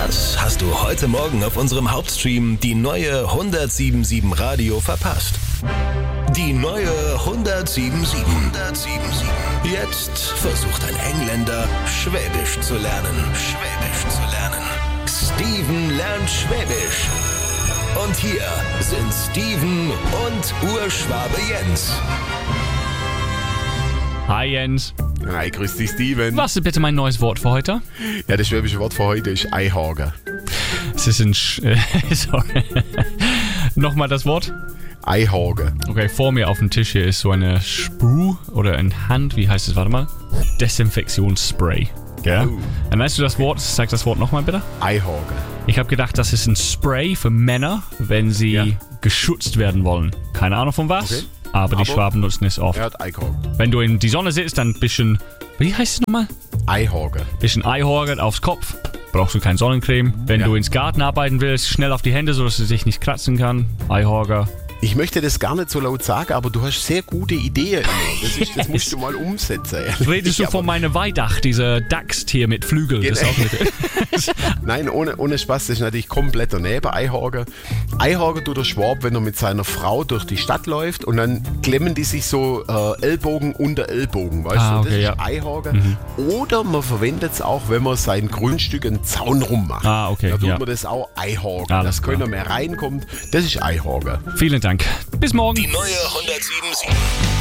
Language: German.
Was hast du heute Morgen auf unserem Hauptstream die neue 1077 Radio verpasst? Die neue 1077. Jetzt versucht ein Engländer, Schwäbisch zu lernen. Steven lernt Schwäbisch. Und hier sind Steven und Urschwabe Jens. Hi Jens. Hi, grüß dich Steven. Was ist bitte mein neues Wort für heute? Ja, das schwäbische Wort für heute ist Eihagen. Es ist ein sorry. Nochmal das Wort? Eihagen. Okay, vor mir auf dem Tisch hier ist so eine Sprüh oder ein Hand, wie heißt es, warte mal? Desinfektionsspray. Ja? Dann weißt du das Wort, sag das Wort nochmal bitte. Eihagen. Ich habe gedacht, das ist ein Spray für Männer, wenn sie geschützt werden wollen. Keine Ahnung von was, Okay. aber die Schwaben nutzen es oft. Er hat Eihagen. Wenn du in die Sonne sitzt, dann ein bisschen, wie heißt es nochmal? Eihagen. Bisschen Eihorgel aufs Kopf. Brauchst du keine Sonnencreme. Wenn du ins Garten arbeiten willst, schnell auf die Hände, sodass sie sich nicht kratzen kann. Eihorger. Ich möchte das gar nicht so laut sagen, aber du hast sehr gute Ideen. Das musst du mal umsetzen. Redest du von meiner Weidach, dieser Dachstier mit Flügeln? Das ist auch mit Nein, ohne Spaß, das ist natürlich komplett daneben, Eihagen. Eihagen tut der Schwab, wenn er mit seiner Frau durch die Stadt läuft und dann klemmen die sich so Ellbogen unter Ellbogen, weißt du? Okay, das ist Eihagen. Oder man verwendet es auch, wenn man sein Grundstück einen Zaun rummacht. Okay, Da tut man das auch Eihagen, Alles dass keiner mehr reinkommt. Das ist Eihagen. Vielen Dank. Bis morgen. Die neue 1077.